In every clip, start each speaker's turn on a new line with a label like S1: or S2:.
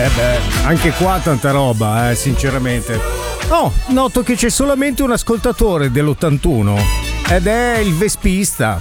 S1: Anche qua tanta roba, sinceramente. Oh, noto che c'è solamente un ascoltatore dell'81 ed è il vespista.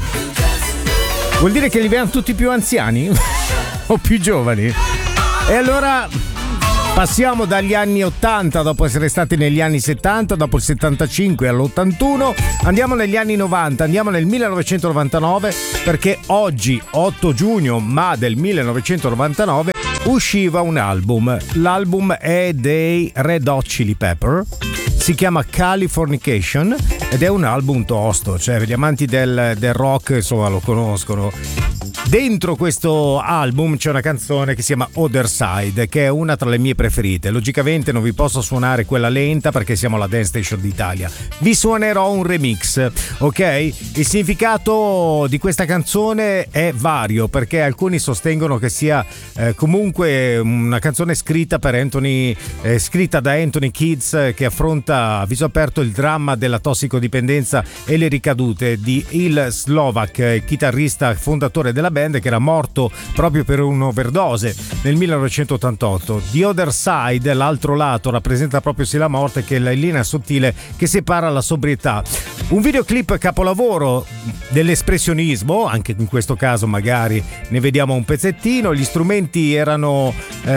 S1: Vuol dire che li vedono tutti più anziani o più giovani? E allora passiamo dagli anni 80, dopo essere stati negli anni 70, dopo il 75 all'81, andiamo negli anni 90, andiamo nel 1999, perché oggi, 8 giugno, ma del 1999, usciva un album. L'album è dei Red Hot Chili Pepper, si chiama Californication ed è un album tosto, cioè gli amanti del rock insomma lo conoscono. Dentro questo album c'è una canzone che si chiama Other Side, che è una tra le mie preferite. Logicamente non vi posso suonare quella lenta perché siamo alla Dance Station d'Italia. Vi suonerò un remix, ok? Il significato di questa canzone è vario, perché alcuni sostengono che sia comunque una canzone scritta per scritta da Anthony Kiedis, che affronta a viso aperto il dramma della tossicodipendenza e le ricadute di il Slovak, chitarrista fondatore della band, che era morto proprio per un'overdose nel 1988. The Other Side, l'altro lato, rappresenta proprio sia la morte che la linea sottile che separa la sobrietà. Un videoclip capolavoro dell'espressionismo, anche in questo caso magari ne vediamo un pezzettino. Gli strumenti erano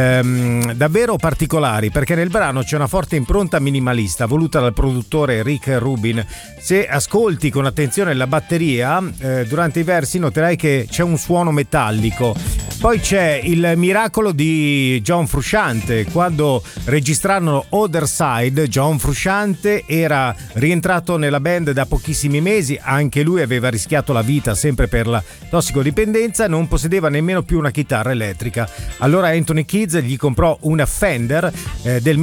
S1: davvero particolari, perché nel brano c'è una forte impronta minimalista voluta dal produttore Rick Rubin. Se ascolti con attenzione la batteria durante i versi noterai che c'è un suono metallico. Poi c'è il miracolo di John Frusciante. Quando registrarono Other Side, John Frusciante era rientrato nella band da pochissimi mesi, anche lui aveva rischiato la vita sempre per la tossicodipendenza, non possedeva nemmeno più una chitarra elettrica. Allora Anthony Kiedis gli comprò una Fender del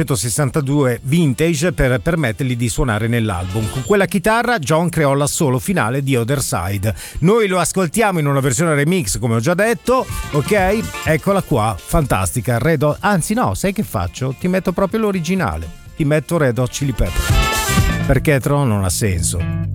S1: 1962 vintage per permettergli di suonare nell'album. Con quella chitarra John creò l'assolo finale di Other Side. Noi lo ascoltiamo in una versione remix, come ho già detto. Ok, eccola qua, fantastica. Red Hot, anzi no, sai che faccio? Ti metto proprio l'originale, ti metto Red Hot Chili Pepper, perché Tron non ha senso.